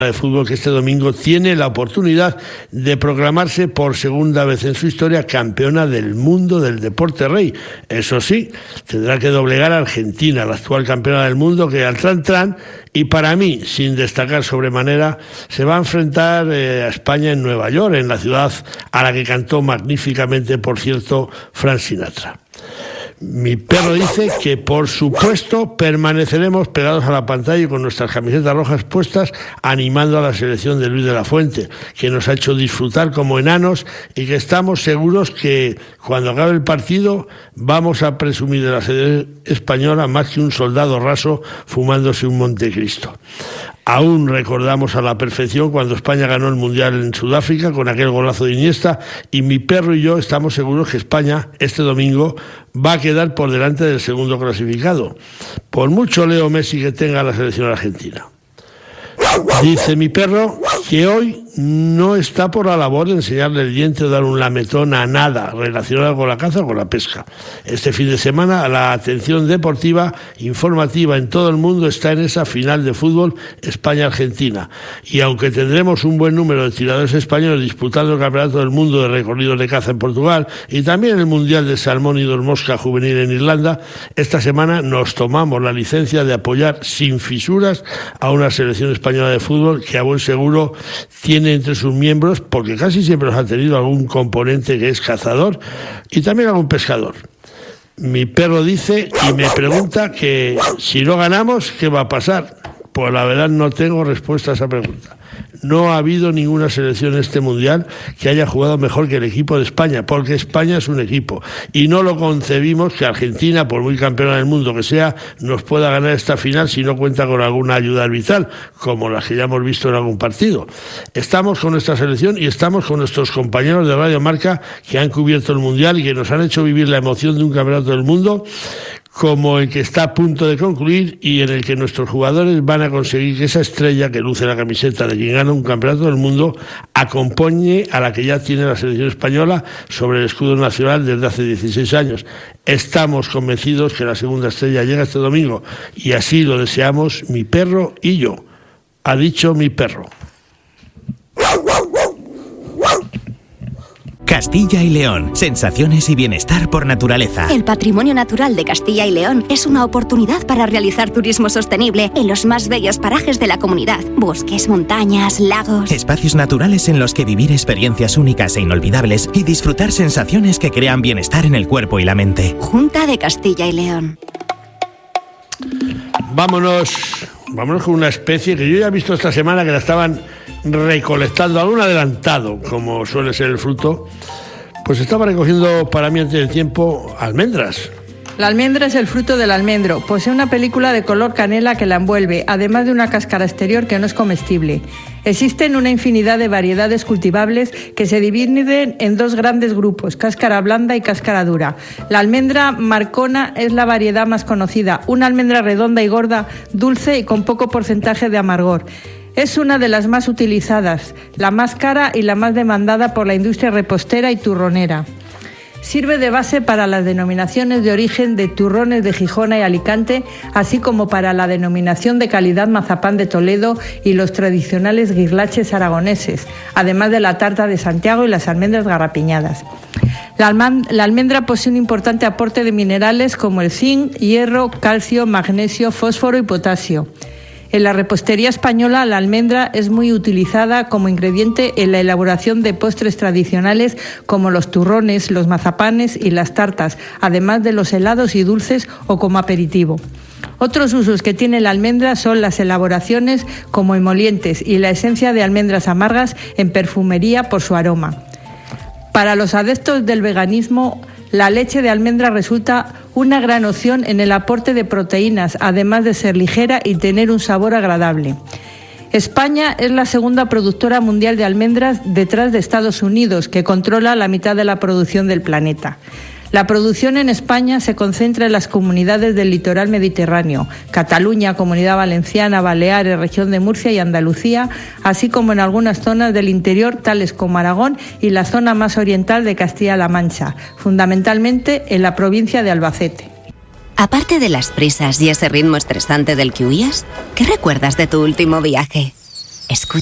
de fútbol que este domingo tiene la oportunidad de proclamarse por segunda vez en su historia campeona del mundo del deporte rey. Eso sí, tendrá que doblegar a Argentina, la actual campeona del mundo, que al tran y para mí, sin destacar sobremanera, se va a enfrentar a España en Nueva York, en la ciudad a la que cantó magníficamente, por cierto, Frank Sinatra. Mi perro dice que, por supuesto, permaneceremos pegados a la pantalla y con nuestras camisetas rojas puestas, animando a la selección de Luis de la Fuente, que nos ha hecho disfrutar como enanos y que estamos seguros que, cuando acabe el partido, vamos a presumir de la selección española más que un soldado raso fumándose un Montecristo. Aún recordamos a la perfección cuando España ganó el Mundial en Sudáfrica con aquel golazo de Iniesta, y mi perro y yo estamos seguros que España este domingo va a quedar por delante del segundo clasificado, por mucho Leo Messi que tenga la selección argentina. Dice mi perro que hoy no está por la labor de enseñarle el diente o dar un lametón a nada relacionado con la caza o con la pesca. Este fin de semana la atención deportiva, informativa en todo el mundo está en esa final de fútbol España-Argentina. Y aunque tendremos un buen número de tiradores españoles disputando el Campeonato del Mundo de recorridos de caza en Portugal y también el Mundial de Salmón y Dormosca juvenil en Irlanda, esta semana nos tomamos la licencia de apoyar sin fisuras a una selección española de fútbol que a buen seguro tiene entre sus miembros, porque casi siempre los ha tenido, algún componente que es cazador y también algún pescador. Mi perro dice y me pregunta que si no ganamos, ¿qué va a pasar? Pues la verdad no tengo respuesta a esa pregunta. No ha habido ninguna selección en este Mundial que haya jugado mejor que el equipo de España, porque España es un equipo. Y no lo concebimos que Argentina, por muy campeona del mundo que sea, nos pueda ganar esta final si no cuenta con alguna ayuda arbitral, como las que ya hemos visto en algún partido. Estamos con nuestra selección y estamos con nuestros compañeros de Radio Marca que han cubierto el Mundial y que nos han hecho vivir la emoción de un campeonato del mundo como el que está a punto de concluir y en el que nuestros jugadores van a conseguir que esa estrella que luce la camiseta de quien gana un campeonato del mundo acompañe a la que ya tiene la selección española sobre el escudo nacional desde hace 16 años. Estamos convencidos que la segunda estrella llega este domingo y así lo deseamos mi perro y yo. Ha dicho mi perro. Castilla y León. Sensaciones y bienestar por naturaleza. El patrimonio natural de Castilla y León es una oportunidad para realizar turismo sostenible en los más bellos parajes de la comunidad. Bosques, montañas, lagos. Espacios naturales en los que vivir experiencias únicas e inolvidables y disfrutar sensaciones que crean bienestar en el cuerpo y la mente. Junta de Castilla y León. Vámonos con una especie que yo ya he visto esta semana que la estaban recolectando, algún adelantado, como suele ser el fruto, pues estaba recogiendo para mí antes del tiempo almendras. La almendra es el fruto del almendro. Posee una película de color canela que la envuelve, además de una cáscara exterior que no es comestible. Existen una infinidad de variedades cultivables que se dividen en dos grandes grupos, cáscara blanda y cáscara dura. La almendra marcona es la variedad más conocida, una almendra redonda y gorda, dulce y con poco porcentaje de amargor. Es una de las más utilizadas, la más cara y la más demandada por la industria repostera y turronera. Sirve de base para las denominaciones de origen de turrones de Gijona y Alicante, así como para la denominación de calidad mazapán de Toledo y los tradicionales guirlaches aragoneses, además de la tarta de Santiago y las almendras garrapiñadas. La almendra posee un importante aporte de minerales como el zinc, hierro, calcio, magnesio, fósforo y potasio. En la repostería española, la almendra es muy utilizada como ingrediente en la elaboración de postres tradicionales como los turrones, los mazapanes y las tartas, además de los helados y dulces o como aperitivo. Otros usos que tiene la almendra son las elaboraciones como emolientes y la esencia de almendras amargas en perfumería por su aroma. Para los adeptos del veganismo, la leche de almendra resulta una gran opción en el aporte de proteínas, además de ser ligera y tener un sabor agradable. España es la segunda productora mundial de almendras detrás de Estados Unidos, que controla la mitad de la producción del planeta. La producción en España se concentra en las comunidades del litoral mediterráneo, Cataluña, Comunidad Valenciana, Baleares, Región de Murcia y Andalucía, así como en algunas zonas del interior, tales como Aragón y la zona más oriental de Castilla-La Mancha, fundamentalmente en la provincia de Albacete. Aparte de las prisas y ese ritmo estresante del que huías, ¿qué recuerdas de tu último viaje? Escucha.